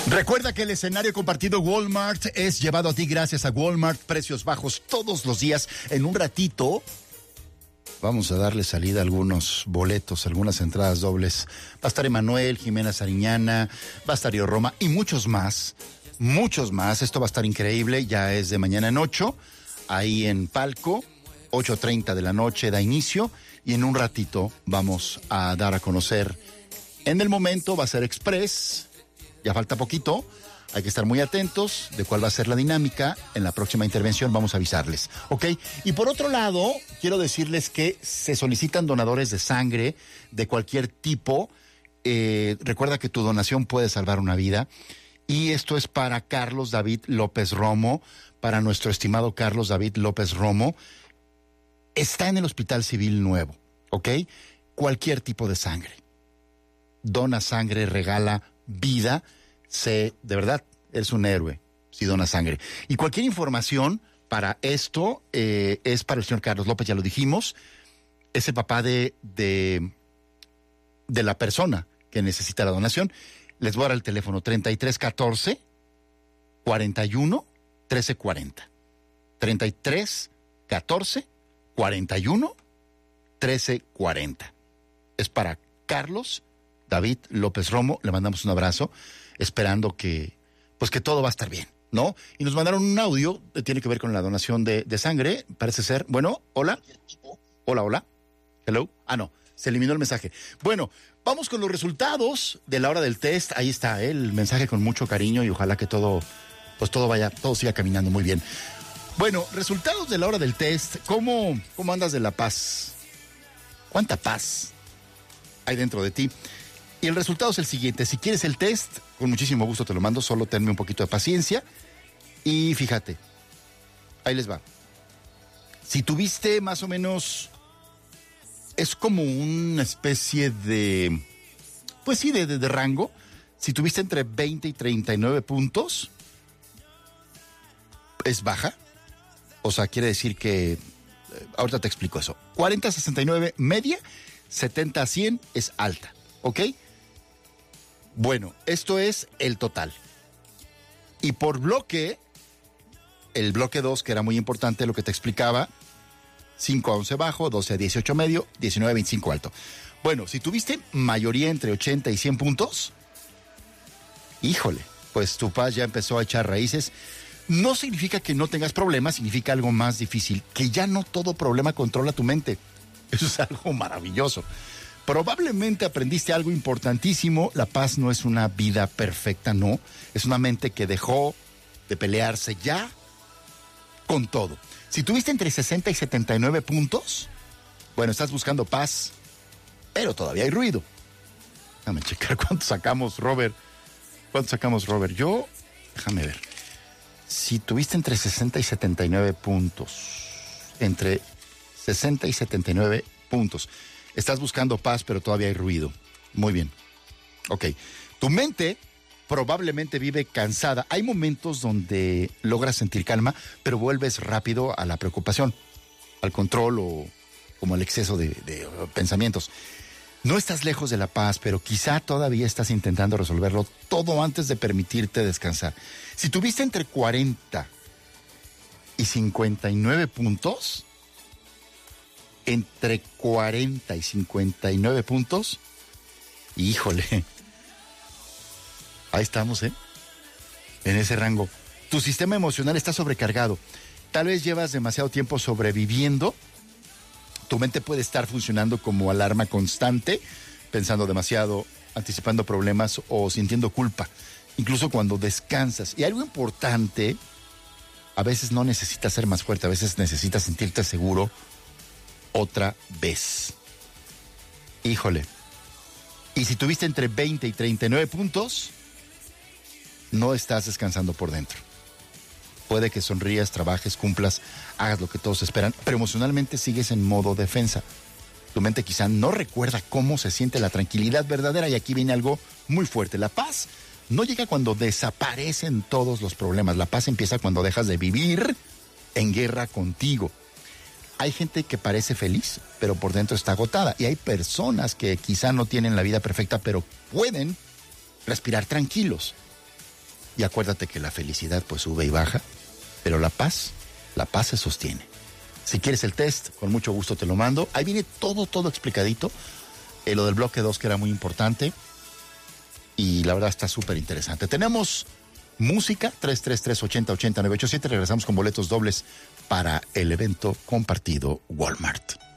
Recuerda que el escenario compartido Walmart es llevado a ti gracias a Walmart. Precios bajos todos los días. En un ratito vamos a darle salida a algunos boletos, algunas entradas dobles. Va a estar Emanuel, Jimena Sariñana, va a estar Io Roma y muchos más. Muchos más. Esto va a estar increíble. Ya es de mañana en 8. Ahí en Palco, 8:30 de la noche da inicio. Y en un ratito vamos a dar a conocer. En el momento va a ser Express. Ya falta poquito, hay que estar muy atentos de cuál va a ser la dinámica. En la próxima intervención vamos a avisarles, ¿ok? Y por otro lado, quiero decirles que se solicitan donadores de sangre de cualquier tipo. Recuerda que tu donación puede salvar una vida. Y esto es para Carlos David López Romo, para nuestro estimado Carlos David López Romo. Está en el Hospital Civil Nuevo, ¿ok? Cualquier tipo de sangre. Dona sangre, regala vida. De verdad, eres un héroe si donas sangre. Y cualquier información para esto es para el señor Carlos López, ya lo dijimos. Es el papá de la persona que necesita la donación. Les voy a dar el teléfono 3314 41 1340. 3314 41 1340. Es para Carlos David López Romo. Le mandamos un abrazo, esperando que todo va a estar bien, ¿no? Y nos mandaron un audio que tiene que ver con la donación de sangre, parece ser. Bueno, hola. Hola. Hello. No, se eliminó el mensaje. Bueno, vamos con los resultados de la hora del test. Ahí está, el mensaje con mucho cariño y ojalá que todo siga caminando muy bien. Bueno, resultados de la hora del test. ¿Cómo andas de la paz? ¿Cuánta paz hay dentro de ti? Y el resultado es el siguiente. Si quieres el test, con muchísimo gusto te lo mando, solo tenme un poquito de paciencia. Y fíjate, ahí les va. Si tuviste más o menos, es como una especie de, pues sí, de rango. Si tuviste entre 20 y 39 puntos, es baja. O sea, quiere decir que, ahorita te explico eso. 40 a 69, media. 70 a 100 es alta, ¿ok? Bueno, esto es el total. Y por bloque, el bloque 2, que era muy importante, lo que te explicaba, 5 a 11 bajo, 12 a 18 medio, 19 a 25 alto. Bueno, si tuviste mayoría entre 80 y 100 puntos, híjole, pues tu paz ya empezó a echar raíces. No significa que no tengas problemas, significa algo más difícil, que ya no todo problema controla tu mente. Eso es algo maravilloso. Probablemente aprendiste algo importantísimo. La paz no es una vida perfecta, no. Es una mente que dejó de pelearse ya con todo. Si tuviste entre 60 y 79 puntos, bueno, estás buscando paz, pero todavía hay ruido. Déjame checar cuánto sacamos, Robert. Déjame ver. Si tuviste entre 60 y 79 puntos, entre 60 y 79 puntos. Estás buscando paz, pero todavía hay ruido. Muy bien. Ok. Tu mente probablemente vive cansada. Hay momentos donde logras sentir calma, pero vuelves rápido a la preocupación, al control o como al exceso de pensamientos. No estás lejos de la paz, pero quizá todavía estás intentando resolverlo todo antes de permitirte descansar. Si tuviste entre 40 y 59 puntos, entre 40 y 59 puntos, híjole, ahí estamos, en ese rango. Tu sistema emocional está sobrecargado. Tal vez llevas demasiado tiempo sobreviviendo. Tu mente puede estar funcionando como alarma constante, pensando demasiado, anticipando problemas o sintiendo culpa, incluso cuando descansas. Y algo importante, a veces no necesitas ser más fuerte, a veces necesitas sentirte seguro otra vez. Híjole. Y si tuviste entre 20 y 39 puntos, no estás descansando por dentro. Puede que sonrías, trabajes, cumplas, hagas lo que todos esperan, pero emocionalmente sigues en modo defensa. Tu mente quizá no recuerda cómo se siente la tranquilidad verdadera, y aquí viene algo muy fuerte. La paz no llega cuando desaparecen todos los problemas. La paz empieza cuando dejas de vivir en guerra contigo. Hay gente que parece feliz, pero por dentro está agotada. Y hay personas que quizá no tienen la vida perfecta, pero pueden respirar tranquilos. Y acuérdate que la felicidad pues sube y baja, pero la paz se sostiene. Si quieres el test, con mucho gusto te lo mando. Ahí viene todo explicadito. Lo del bloque 2 que era muy importante. Y la verdad está súper interesante. Tenemos música, 333-80-80-987. Regresamos con boletos dobles para el evento compartido Walmart.